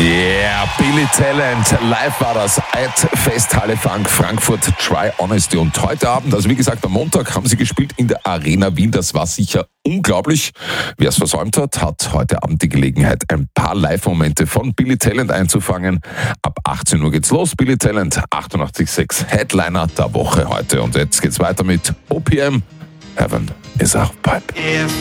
Yeah, Billy Talent, live war das at Festhalle Funk Frankfurt, Try Honesty. Und heute Abend, also wie gesagt am Montag, haben sie gespielt in der Arena Wien. Das war sicher unglaublich. Wer es versäumt hat, hat heute Abend die Gelegenheit, ein paar Live-Momente von Billy Talent einzufangen. Ab 18 Uhr geht's los. Billy Talent, 88.6 Headliner der Woche heute. Und jetzt geht's weiter mit OPM. Heaven is our pipe.